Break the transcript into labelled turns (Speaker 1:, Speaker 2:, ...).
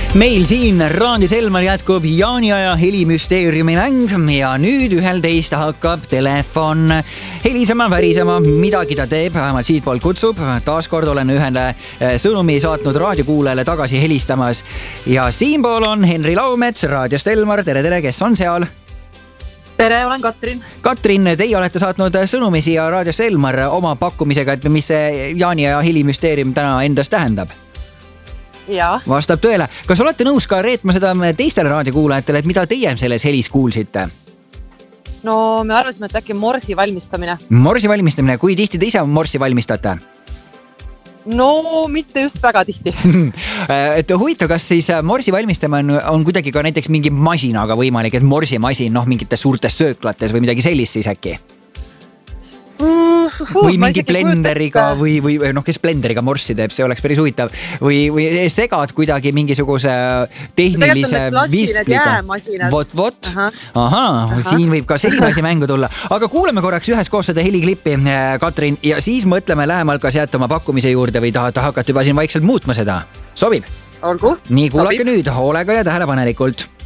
Speaker 1: Meil siin Raadio Selmar jätkub Jaani aja helimüsteeriumi mäng ja nüüd 11 hakkab telefon helisema, värisema, midagi ta teeb, vähemalt siitpoolt kutsub. Taaskord olen ühele sõnumi saatnud raadiokuulajale tagasi helistamas ja siinpool on Henri Laumets, Raadio Selmar. Tere, kes on seal?
Speaker 2: Tere, olen Katrin.
Speaker 1: Katrin, teie olete saatnud sõnumi siia Raadio Selmar oma pakkumisega, et mis see Jaani aja helimüsteerium täna endas tähendab?
Speaker 2: Ja.
Speaker 1: Vastab tõele. Kas olete nõus ka reetma seda teistele raadiokuulajatele, et mida teie selles helis kuulsite?
Speaker 2: No me arvasime, et äkki morsi valmistamine.
Speaker 1: Morsi valmistamine. Kui tihti te ise morsi valmistate?
Speaker 2: No mitte just väga tihti.
Speaker 1: Et huvitav, kas siis morsi valmistamine on kuidagi ka näiteks mingi masinaga võimalik, et morsimasin mingites suurtes sööklates või midagi sellist siis äkki? Või mingi blenderiga või kes blenderiga morssi teeb, see oleks päris huvitav. Või segad kuidagi mingisuguse tehnilise vispliga. Vot. Ahaa, siin võib ka selline asi mängu tulla. Aga kuuleme korraks üheskoos seda heliklippi, Katrin, ja siis mõtleme lähemalt, kas jääte oma pakkumise juurde või tahate hakata juba siin vaikselt muutma seda. Sobib?
Speaker 2: Olgu.
Speaker 1: Nii, kuulake nüüd hoolega ja tähelepanelikult.